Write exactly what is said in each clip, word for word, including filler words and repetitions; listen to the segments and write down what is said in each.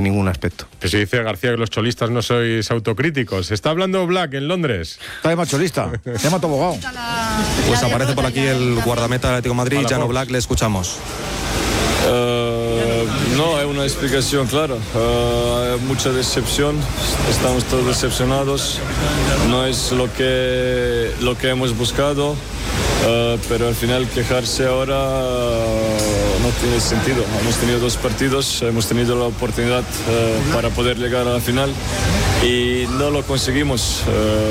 ningún aspecto. Pues si dice García que los cholistas no sois autocríticos. Está hablando Black en Londres. Está de más cholista, se llama Tobogán. Pues aparece por aquí el guardameta del Atlético de Madrid, Hola, Jan Fox. Oblak, le escuchamos. Uh, no, hay una explicación clara. Uh, hay mucha decepción, estamos todos decepcionados. No es lo que, lo que hemos buscado, uh, pero al final quejarse ahora uh, no tiene sentido. Hemos tenido dos partidos, hemos tenido la oportunidad uh, para poder llegar a la final y no lo conseguimos.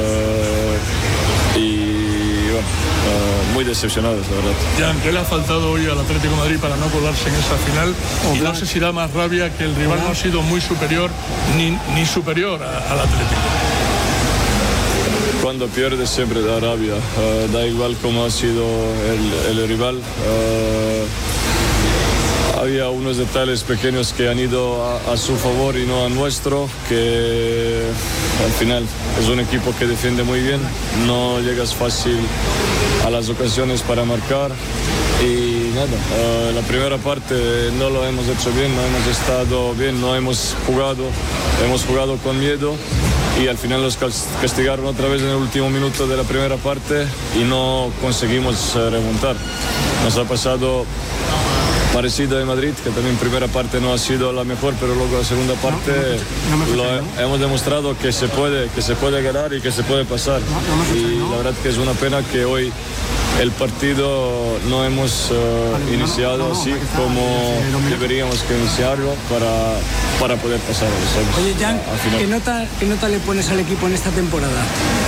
Uh, y bueno, uh, muy decepcionados, la verdad. Jan, ¿qué le ha faltado hoy al Atlético de Madrid para no colarse en esa final? Y no sé si da más rabia que el rival no ha sido muy superior ni, ni superior a, al Atlético. Cuando pierdes siempre da rabia, uh, da igual cómo ha sido el, el rival. Uh, había unos detalles pequeños que han ido a, a su favor y no a nuestro, que al final es un equipo que defiende muy bien, no llegas fácil a las ocasiones para marcar y nada, uh, la primera parte no lo hemos hecho bien, no hemos estado bien, no hemos jugado, hemos jugado con miedo y al final nos castigaron otra vez en el último minuto de la primera parte y no conseguimos uh, remontar. Nos ha pasado parecido en Madrid, que también primera parte no ha sido la mejor, pero luego la segunda parte no, no me, no me lo he, hemos demostrado que se puede, que se puede ganar y que se puede pasar. No, no me y la verdad que es una pena que hoy el partido no hemos uh, vale, iniciado no, no, así no, como deberíamos que iniciarlo para, para poder pasar a los semis. Oye, Jan, ¿qué nota, ¿qué nota le pones al equipo en esta temporada?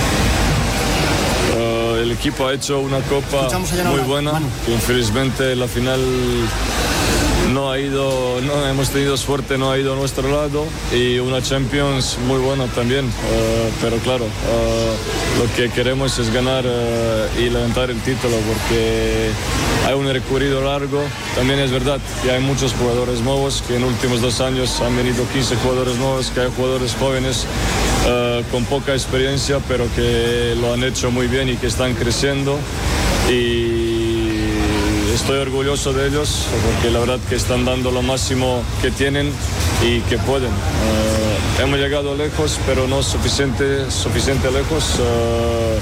Uh, el equipo ha hecho una copa muy buena, Manu. Que infelizmente la final no ha ido, no hemos tenido suerte, no ha ido a nuestro lado y una Champions muy buena también, uh, pero claro, uh, lo que queremos es ganar uh, y levantar el título porque hay un recorrido largo. También es verdad que hay muchos jugadores nuevos, que en los últimos dos años han venido quince jugadores nuevos, que hay jugadores jóvenes uh, con poca experiencia, pero que lo han hecho muy bien y que están creciendo y estoy orgulloso de ellos porque la verdad que están dando lo máximo que tienen y que pueden. Uh, hemos llegado lejos, pero no suficiente, suficiente lejos. Uh,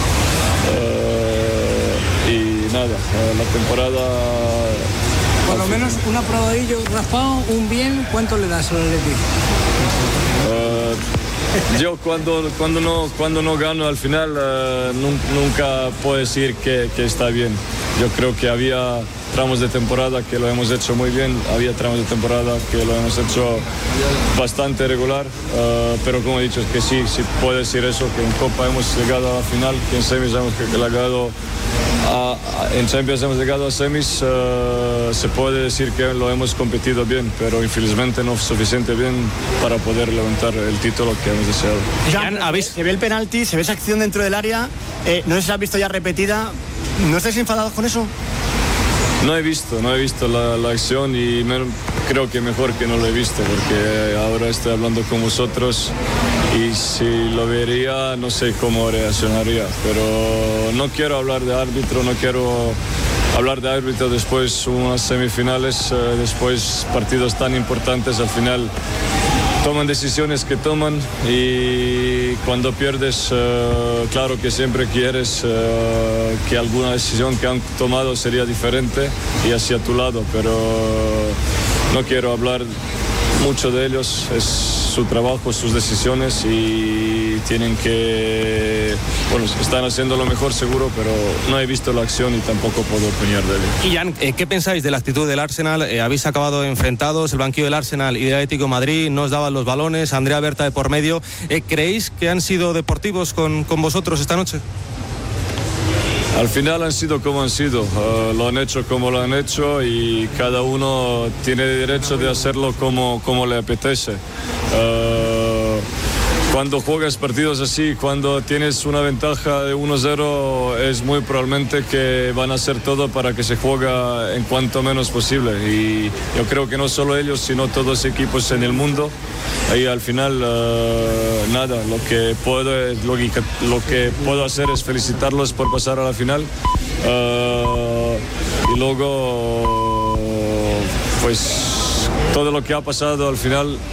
uh, y nada, uh, la temporada... Por lo menos un aprobadillo, raspado, un bien, ¿cuánto le das al Atlético? Uh, yo cuando, cuando, no, cuando no gano al final uh, nunca puedo decir que, que está bien. Yo creo que había tramos de temporada que lo hemos hecho muy bien, había tramos de temporada que lo hemos hecho bastante regular, uh, pero como he dicho, es que sí, sí puedo decir eso, que en Copa hemos llegado a la final, que en semis hemos llegado a, a, en Champions hemos llegado a semis, uh, se puede decir que lo hemos competido bien, pero infelizmente no suficiente bien para poder levantar el título que hemos deseado. Jan, ¿habéis, se ve el penalti, se ve esa acción dentro del área, eh, no sé si la has visto ya repetida, ¿no estáis enfadados con eso? No he visto, no he visto la, la acción y me, creo que mejor que no lo he visto porque ahora estoy hablando con vosotros y si lo vería no sé cómo reaccionaría, pero no quiero hablar de árbitro, no quiero hablar de árbitro después unas semifinales, eh, después partidos tan importantes, al final toman decisiones que toman y cuando pierdes, uh, claro que siempre quieres uh, que alguna decisión que han tomado sería diferente y hacia tu lado, pero no quiero hablar mucho de ellos, es su trabajo, sus decisiones y tienen que, bueno, están haciendo lo mejor seguro, pero no he visto la acción y tampoco puedo opinar de él. Y Jan, eh, ¿qué pensáis de la actitud del Arsenal? Eh, habéis acabado enfrentados, el banquillo del Arsenal y del Atlético de Madrid, no os daban los balones, Andrea Berta de por medio. Eh, ¿Creéis que han sido deportivos con, con vosotros esta noche? Al final han sido como han sido, uh, lo han hecho como lo han hecho y cada uno tiene derecho de hacerlo como, como le apetece. Uh, cuando juegas partidos así, cuando tienes una ventaja de uno cero, es muy probablemente que van a hacer todo para que se juegue en cuanto menos posible. Y yo creo que no solo ellos, sino todos los equipos en el mundo. Y al final, uh, nada, lo que, puedo, lo, que, lo que puedo hacer es felicitarlos por pasar a la final. Uh, y luego, pues, todo lo que ha pasado al final